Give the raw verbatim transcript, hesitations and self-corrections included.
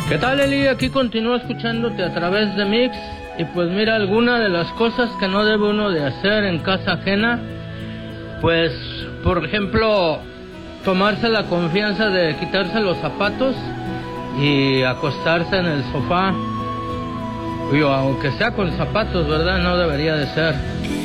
¿Qué tal, Eli? Aquí continúo escuchándote a través de Mix. Y pues mira, alguna de las cosas que no debe uno de hacer en casa ajena, pues, por ejemplo, tomarse la confianza de quitarse los zapatos y acostarse en el sofá. Digo, aunque sea con zapatos, ¿verdad? No debería de ser.